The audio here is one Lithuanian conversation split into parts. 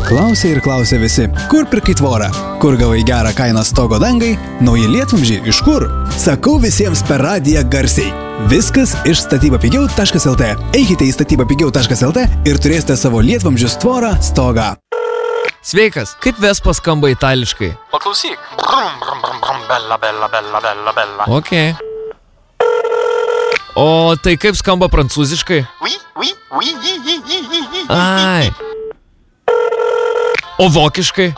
Klausė ir klausė visi, kur pirkai tvorą, kur gavai gerą kainą stogo dangai, nauji lietvamzdžiai iš kur? Sakau visiems per radiją garsiai. Viskas iš statybapigiau.lt. Eikite į statybapigiau.lt ir turėsite savo lietvamzdžius tvorą stogą. Sveikas, kaip Vespa skamba itališkai? Paklausyk. Brum, brum, brum, brum, bella, bella, bella, bella, bella. Ok. O tai kaip skamba prancūziškai? Oui, oui, oui, oui, oui, oui, oui, oui. Ai. O vokiškai?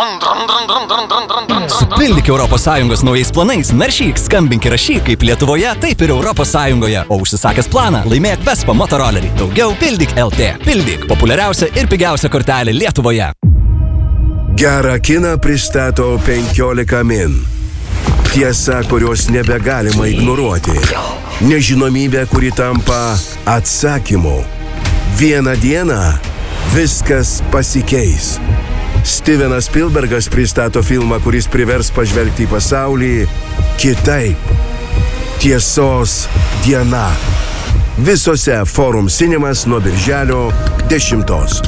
Supildyk ES naujais planais, naršyk, skambink ir rašyk kaip Lietuvoje, taip ir ES. O užsisakęs planą, laimėk Vespa motorolerį. Daugiau pildyk LT. Pildyk populiariausia ir pigiausia kortelė Lietuvoje. Gerą kiną pristato 15 min. Tiesa, kurios nebegalima ignoruoti. Nežinomybė, kuri tampa atsakymu. Vieną dieną viskas pasikeis. Stevenas Spielbergas pristato filmą, kuris privers pažvelgti į pasaulį kitaip. Tiesos diena. Visose Forum Cinemas nuo birželio 10.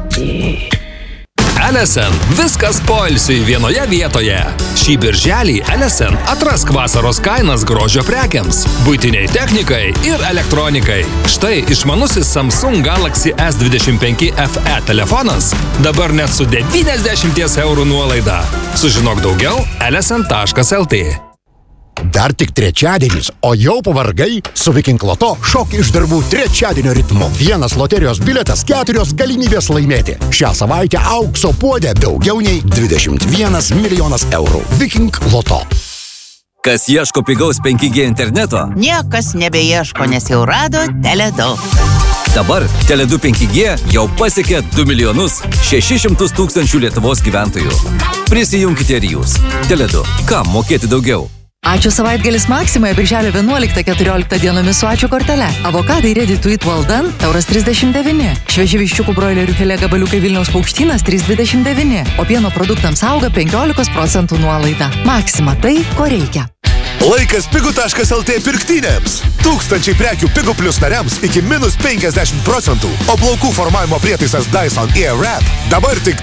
LSN. Viskas poilsiui vienoje vietoje. Šį birželį LSN atrask vasaros kainas grožio prekiams, buitiniai technikai ir elektronikai. Štai išmanusis Samsung Galaxy S25 FE telefonas dabar net su 90 eurų nuolaida. Sužinok daugiau lsn.lt. Dar tik trečiadienis, o jau pavargai? Su Viking Loto šok iš darbų trečiadienio ritmu. Vienas loterijos biletas, 4 galimybės laimėti. Šią savaitę aukso puodė daugiau nei 21 milijonas eurų. Viking Loto. Kas ieško pigaus 5G interneto? Niekas nebeieško, nes jau rado Tele2. Dabar Tele2 5G jau pasiekė 2 600 000 Lietuvos gyventojų. Prisijunkite ir jūs. Tele2. Kam mokėti daugiau? Ačiū savaitgalis Maksimoje birželio 11-14 dienomis su ačiū kortele. Avokadai ready to eat well done €39. Švieži viščiukų broilerių filė gabaliukai Vilniaus Paukštynas 3,29. O pieno produktams auga 15% nuolaida. Maksima tai, ko reikia. Laikas pigu.lt pirktynėms. 1000 prekių Pigu Plus nariams iki -50%. O plaukų formavimo prietaisas Dyson Airwrap dabar tik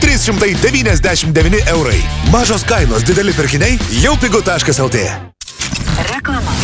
399 eurai. Mažos kainos, dideli pirkiniai jau pigu.lt. Reklama.